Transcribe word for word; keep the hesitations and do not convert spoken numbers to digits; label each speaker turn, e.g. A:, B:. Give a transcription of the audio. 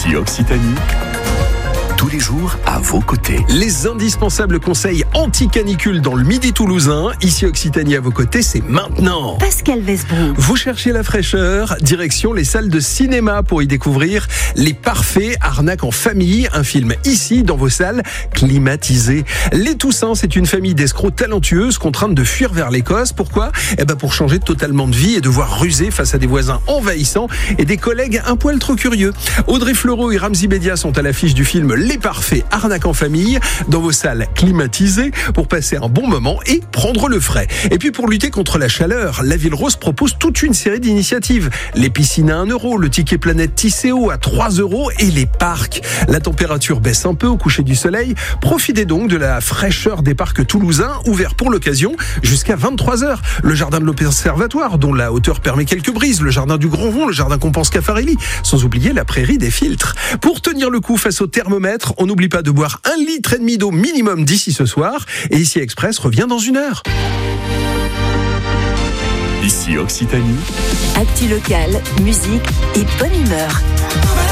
A: Ici Occitanie. Tous les jours à vos côtés.
B: Les indispensables conseils anti-canicule dans le Midi toulousain. Ici Occitanie à vos côtés, c'est maintenant.
C: Pascal Westbrook.
B: Vous cherchez la fraîcheur, direction les salles de cinéma pour y découvrir Les Parfaits, arnaque en famille, un film ici dans vos salles climatisées. Les Toussins, c'est une famille d'escrocs talentueuses contraintes de fuir vers l'Écosse. Pourquoi ? Eh ben pour changer totalement de vie et devoir ruser face à des voisins envahissants et des collègues un poil trop curieux. Audrey Fleurot et Ramzy Bedia sont à l'affiche du film Les Parfaits, arnaque en famille, dans vos salles climatisées pour passer un bon moment et prendre le frais. Et puis pour lutter contre la chaleur, la Ville Rose propose toute une série d'initiatives. Les piscines à un euro, le ticket planète Tisséo à trois euros et les parcs. La température baisse un peu au coucher du soleil. Profitez donc de la fraîcheur des parcs toulousains, ouverts pour l'occasion jusqu'à vingt-trois heures. Le jardin de l'Observatoire, dont la hauteur permet quelques brises, le jardin du Grand Rond, le jardin Compense Caffarelli, sans oublier la prairie des filtres. Pour tenir le coup face au thermomètre, on n'oublie pas de boire un litre et demi d'eau minimum d'ici ce soir. Et Ici Express revient dans une heure.
A: Ici Occitanie.
C: Actu locale, musique et bonne humeur.